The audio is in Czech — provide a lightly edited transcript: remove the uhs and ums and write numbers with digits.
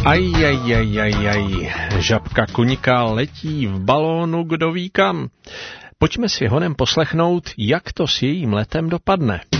Žabka kuňka letí v balónu kdo ví kam. Pojďme si honem poslechnout, jak to s jejím letem dopadne.